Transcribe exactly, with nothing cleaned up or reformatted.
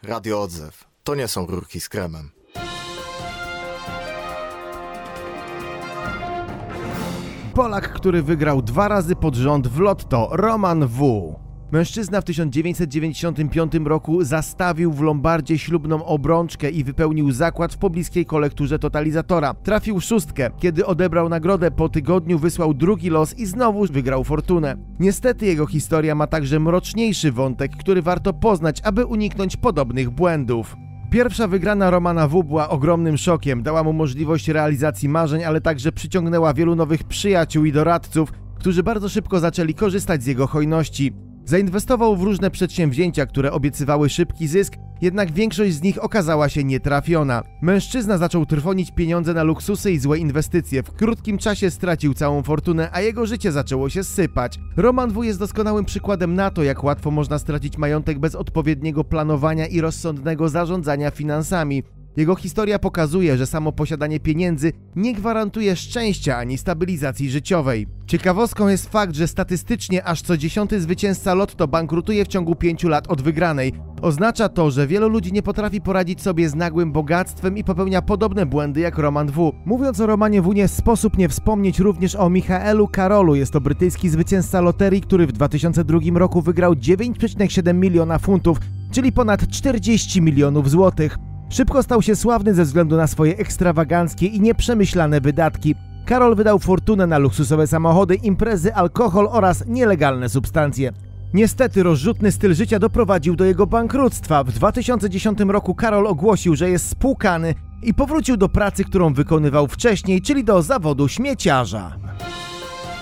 Radio Odzew. To nie są rurki z kremem. Polak, który wygrał dwa razy pod rząd w lotto, Roman W. Mężczyzna w tysiąc dziewięćset dziewięćdziesiątym piątym roku zastawił w Lombardzie ślubną obrączkę i wypełnił zakład w pobliskiej kolekturze totalizatora. Trafił szóstkę. Kiedy odebrał nagrodę, po tygodniu wysłał drugi los i znowu wygrał fortunę. Niestety jego historia ma także mroczniejszy wątek, który warto poznać, aby uniknąć podobnych błędów. Pierwsza wygrana Romana W. była ogromnym szokiem, dała mu możliwość realizacji marzeń, ale także przyciągnęła wielu nowych przyjaciół i doradców, którzy bardzo szybko zaczęli korzystać z jego hojności. Zainwestował w różne przedsięwzięcia, które obiecywały szybki zysk, jednak większość z nich okazała się nietrafiona. Mężczyzna zaczął trwonić pieniądze na luksusy i złe inwestycje. W krótkim czasie stracił całą fortunę, a jego życie zaczęło się sypać. Roman W. jest doskonałym przykładem na to, jak łatwo można stracić majątek bez odpowiedniego planowania i rozsądnego zarządzania finansami. Jego historia pokazuje, że samo posiadanie pieniędzy nie gwarantuje szczęścia ani stabilizacji życiowej. Ciekawostką jest fakt, że statystycznie aż co dziesiąty zwycięzca lotto bankrutuje w ciągu pięciu lat od wygranej. Oznacza to, że wielu ludzi nie potrafi poradzić sobie z nagłym bogactwem i popełnia podobne błędy jak Roman W. Mówiąc o Romanie W., nie sposób nie wspomnieć również o Michaelu Carrollu. Jest to brytyjski zwycięzca loterii, który w dwa tysiące drugim roku wygrał dziewięć przecinek siedem miliona funtów, czyli ponad czterdzieści milionów złotych. Szybko stał się sławny ze względu na swoje ekstrawaganckie i nieprzemyślane wydatki. Carroll wydał fortunę na luksusowe samochody, imprezy, alkohol oraz nielegalne substancje. Niestety rozrzutny styl życia doprowadził do jego bankructwa. W dwa tysiące dziesiątym roku Carroll ogłosił, że jest spłukany i powrócił do pracy, którą wykonywał wcześniej, czyli do zawodu śmieciarza.